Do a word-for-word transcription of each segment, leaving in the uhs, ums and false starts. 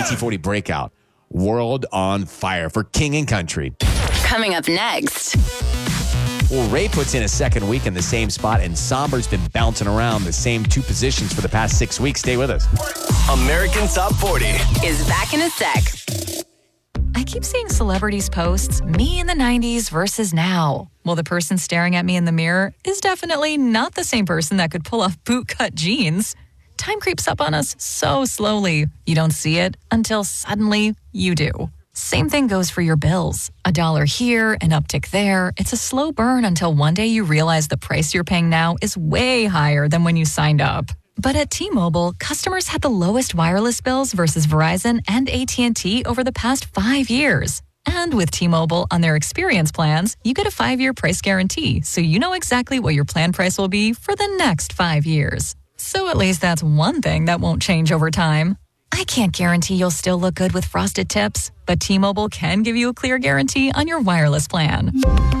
T forty Breakout. World on Fire for King and Country. Coming up next. Well, Ray puts in a second week in the same spot, and Somber's been bouncing around the same two positions for the past six weeks. Stay with us. American Top forty is back in a sec. I keep seeing celebrities posts, me in the nineties versus now. Well, the person staring at me in the mirror is definitely not the same person that could pull off bootcut jeans. Time creeps up on us so slowly. You don't see it until suddenly you do. Same thing goes for your bills. A dollar here, an uptick there. It's a slow burn until one day you realize the price you're paying now is way higher than when you signed up. But at T-Mobile, customers had the lowest wireless bills versus Verizon and A T and T over the past five years. And with T-Mobile on their experience plans, you get a five-year price guarantee, so you know exactly what your plan price will be for the next five years. So at least that's one thing that won't change over time. I can't guarantee you'll still look good with frosted tips, but T-Mobile can give you a clear guarantee on your wireless plan.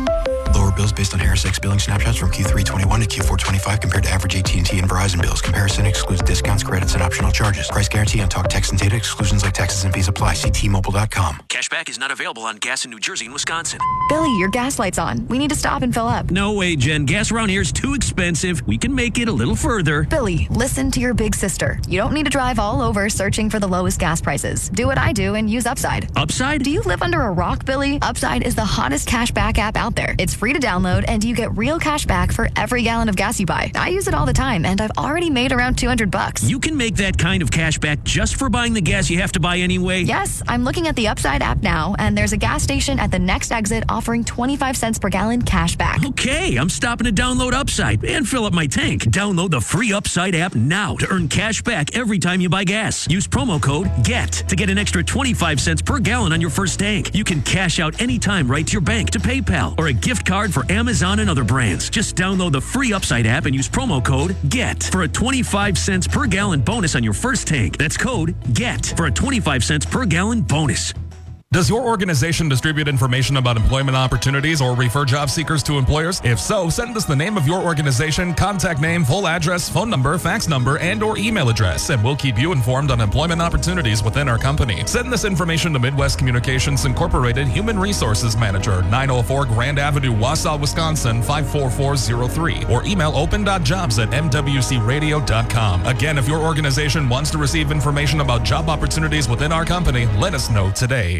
Lower bills based on Harris X billing snapshots from Q three twenty-one to Q four twenty-five compared to average A T and T and Verizon bills. Comparison excludes discounts, credits, and optional charges. Price guarantee on talk, text, and data. Exclusions like taxes and fees apply. See T Mobile dot com. Cashback is not available on gas in New Jersey and Wisconsin. Billy, your gas light's on. We need to stop and fill up. No way, Jen. Gas around here is too expensive. We can make it a little further. Billy, listen to your big sister. You don't need to drive all over searching for the lowest gas prices. Do what I do and use Upside. Upside? Do you live under a rock, Billy? Upside is the hottest cashback app out there. It's free to download, and you get real cash back for every gallon of gas you buy. I use it all the time, and I've already made around two hundred bucks. You can make that kind of cash back just for buying the gas you have to buy anyway? Yes, I'm looking at the Upside app now, and there's a gas station at the next exit offering twenty-five cents per gallon cash back. Okay, I'm stopping to download Upside and fill up my tank. Download the free Upside app now to earn cash back every time you buy gas. Use promo code GET to get an extra twenty-five cents per gallon on your first tank. You can cash out anytime right to your bank, to PayPal, or a gift card for Amazon and other brands. Just download the free Upside app and use promo code GET for a twenty-five cents per gallon bonus on your first tank. That's code GET for a twenty-five cents per gallon bonus. Does your organization distribute information about employment opportunities or refer job seekers to employers? If so, send us the name of your organization, contact name, full address, phone number, fax number, and or email address, and we'll keep you informed on employment opportunities within our company. Send this information to Midwest Communications Incorporated Human Resources Manager, nine oh four Grand Avenue, Wausau, Wisconsin, five four four zero three, or email open dot jobs at m w c radio dot com. Again, if your organization wants to receive information about job opportunities within our company, let us know today.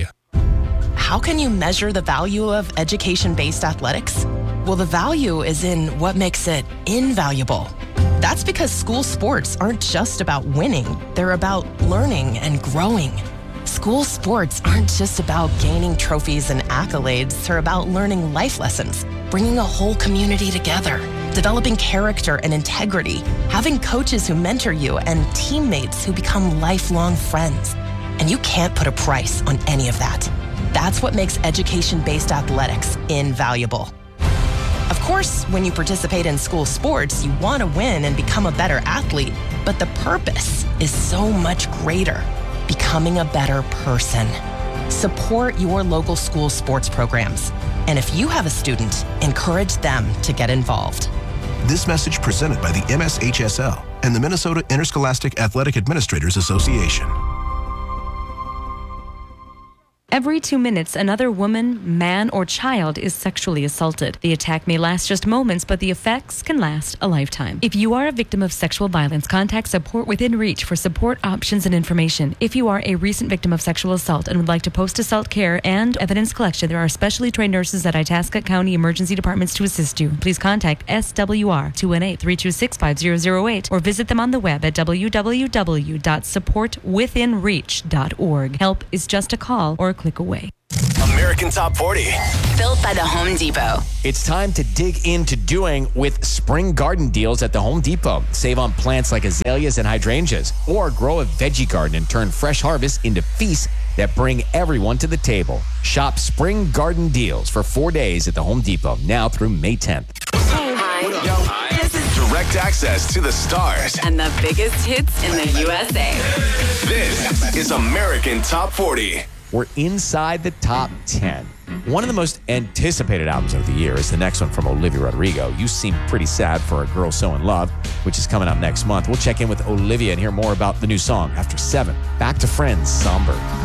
How can you measure the value of education-based athletics? Well, the value is in what makes it invaluable. That's because school sports aren't just about winning. They're about learning and growing. School sports aren't just about gaining trophies and accolades. They're about learning life lessons, bringing a whole community together, developing character and integrity, having coaches who mentor you, and teammates who become lifelong friends. And you can't put a price on any of that. That's what makes education-based athletics invaluable. Of course, when you participate in school sports, you want to win and become a better athlete, but the purpose is so much greater, becoming a better person. Support your local school sports programs. And if you have a student, encourage them to get involved. This message presented by the M S H S L and the Minnesota Interscholastic Athletic Administrators Association. Every two minutes, another woman, man, or child is sexually assaulted. The attack may last just moments, but the effects can last a lifetime. If you are a victim of sexual violence, contact Support Within Reach for support options and information. If you are a recent victim of sexual assault and would like to post-assault care and evidence collection, there are specially trained nurses at Itasca County Emergency Departments to assist you. Please contact S W R two one eight, three two six, five zero zero eight or visit them on the web at w w w dot support within reach dot org. Help is just a call or a click away. American Top forty. Built by the Home Depot. It's time to dig into doing with spring garden deals at the Home Depot. Save on plants like azaleas and hydrangeas, or grow a veggie garden and turn fresh harvests into feasts that bring everyone to the table. Shop spring garden deals for four days at the Home Depot, now through May tenth. Hey, hi. This is Direct access to the stars and the biggest hits in the U S A. This is American Top forty. We're inside the top ten. One of the most anticipated albums of the year is the next one from Olivia Rodrigo, You Seem Pretty Sad for a Girl So in Love, which is coming out next month. We'll check in with Olivia and hear more about the new song after seven. Back to Friends, Somber.